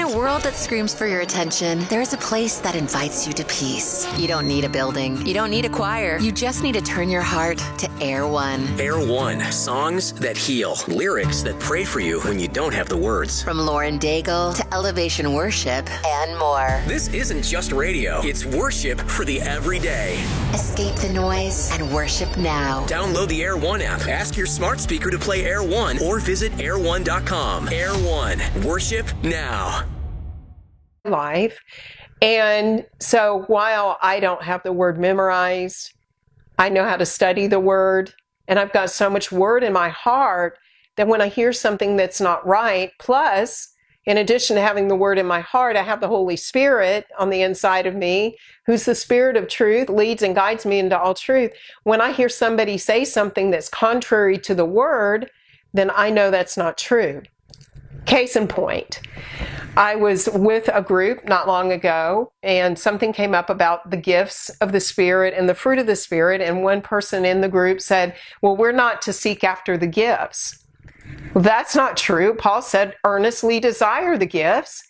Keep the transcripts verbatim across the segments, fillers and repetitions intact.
a world that screams for your attention, there's a place that invites you to peace. You don't need a building. You don't need a choir. You just need to turn your heart to Air One. Air One. Songs that heal. Lyrics that pray for you when you don't have the words. From Lauren Daigle to Elevation Worship and more. This isn't just radio. It's worship for the everyday. Escape the noise and worship now. Download the Air One app. Ask your smart speaker to play Air One or visit air one dot com. Air One. Worship now. Life. And so while I don't have the word memorized, I know how to study the word, and I've got so much word in my heart that when I hear something that's not right, plus, in addition to having the word in my heart, I have the Holy Spirit on the inside of me, who's the Spirit of truth, leads and guides me into all truth. When I hear somebody say something that's contrary to the word, then I know that's not true. Case in point, I was with a group not long ago, and something came up about the gifts of the Spirit and the fruit of the Spirit, and one person in the group said, well, we're not to seek after the gifts. Well, that's not true. Paul said, earnestly desire the gifts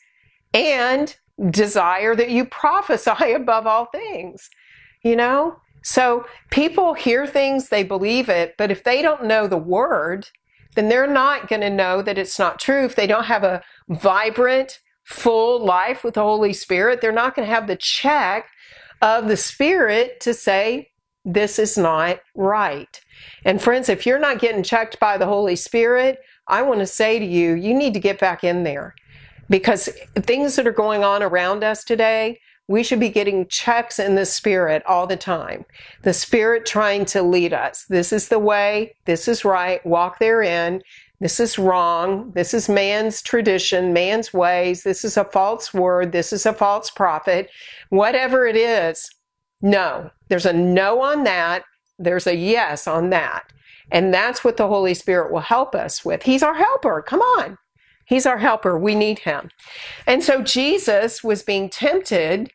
and desire that you prophesy above all things, you know? So people hear things, they believe it, but if they don't know the word, then they're not going to know that it's not true. If they don't have a vibrant, full life with the Holy Spirit, they're not going to have the check of the Spirit to say, this is not right. And friends, if you're not getting checked by the Holy Spirit, I want to say to you, you need to get back in there. Because things that are going on around us today, we should be getting checks in the Spirit all the time. The Spirit trying to lead us. This is the way. This is right. Walk therein. This is wrong. This is man's tradition, man's ways. This is a false word. This is a false prophet. Whatever it is, no. There's a no on that. There's a yes on that. And that's what the Holy Spirit will help us with. He's our helper. Come on. He's our helper. We need him. And so Jesus was being tempted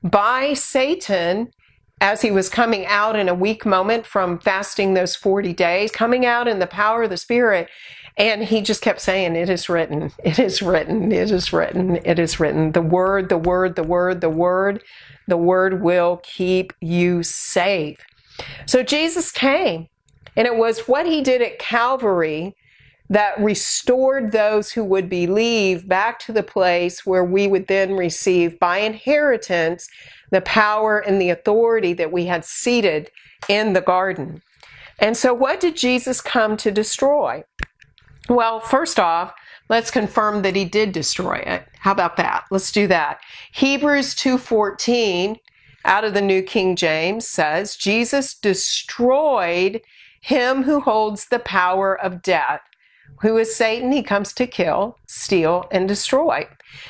by Satan as he was coming out in a weak moment from fasting those forty days, coming out in the power of the Spirit. And he just kept saying, it is written, it is written, it is written, it is written. The word, the word, the word, the word, the word will keep you safe. So Jesus came, and it was what he did at Calvary that restored those who would believe back to the place where we would then receive by inheritance the power and the authority that we had seated in the garden. And so what did Jesus come to destroy? Well, first off, let's confirm that he did destroy it. How about that? Let's do that. Hebrews two fourteen out of the New King James says, Jesus destroyed him who holds the power of death. Who is Satan? He comes to kill, steal, and destroy.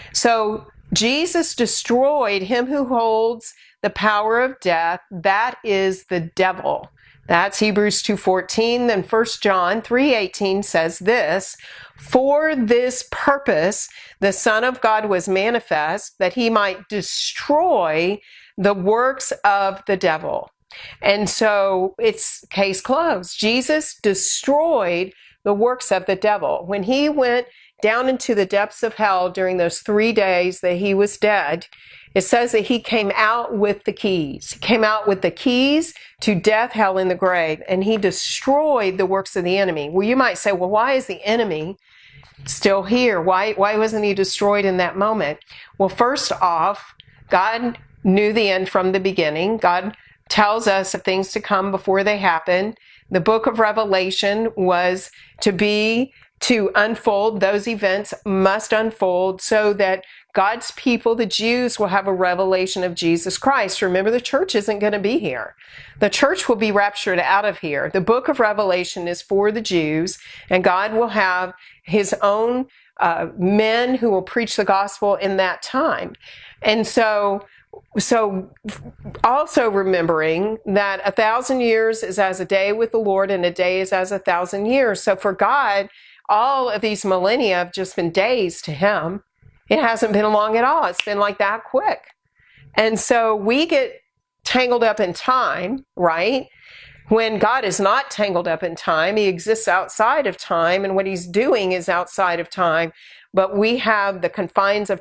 So Jesus destroyed him who holds the power of death. That is the devil. That's Hebrews two fourteen. Then First John three eighteen says this, for this purpose the Son of God was manifest, that he might destroy the works of the devil. And so it's case closed. Jesus destroyed the works of the devil. When he went down into the depths of hell during those three days that he was dead, it says that he came out with the keys. He came out with the keys to death, hell, and the grave, and he destroyed the works of the enemy. Well, you might say, well, why is the enemy still here? Why, why wasn't he destroyed in that moment? Well, first off, God knew the end from the beginning. God tells us of things to come before they happen. The book of Revelation was to be, to unfold, those events must unfold so that God's people, the Jews, will have a revelation of Jesus Christ. Remember, the church isn't going to be here. The church will be raptured out of here. The book of Revelation is for the Jews, and God will have his own uh, men who will preach the gospel in that time. And so So also remembering that a thousand years is as a day with the Lord and a day is as a thousand years. So for God, all of these millennia have just been days to him. It hasn't been long at all. It's been like that quick. And so we get tangled up in time, right? When God is not tangled up in time, he exists outside of time, and what he's doing is outside of time. But we have the confines of